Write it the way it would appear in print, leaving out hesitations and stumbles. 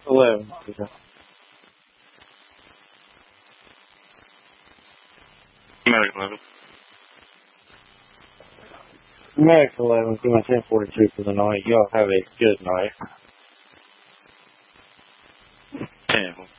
11. Medic 11. Medic 11, doing 1042 for the night. Y'all have a good night. 10.